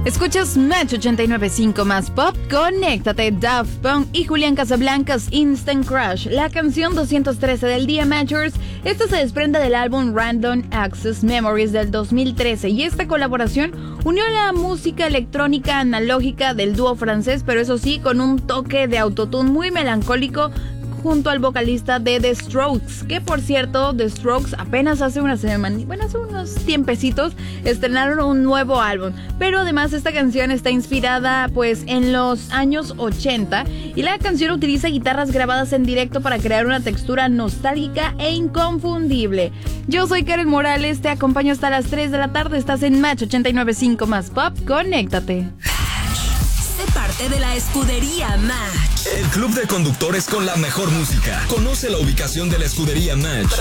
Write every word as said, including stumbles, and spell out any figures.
Escuchas Match ochenta y nueve punto cinco más pop. Conéctate, Daft Punk y Julián Casablancas, Instant Crush, la canción doscientos trece del día, Matchers. Esta se desprende del álbum Random Access Memories del dos mil trece y esta colaboración unió la música electrónica analógica del dúo francés, pero eso sí, con un toque de autotune muy melancólico, junto al vocalista de The Strokes, que por cierto, The Strokes apenas hace una semana, bueno, hace unos tiempecitos, estrenaron un nuevo álbum, pero además esta canción está inspirada pues en los años ochenta y la canción utiliza guitarras grabadas en directo para crear una textura nostálgica e inconfundible. Yo soy Karen Morales, te acompaño hasta las tres de la tarde, estás en Match ochenta y nueve punto cinco más pop, conéctate. Sé parte de la escudería Match. El club de conductores con la mejor música. Conoce la ubicación de la escudería Match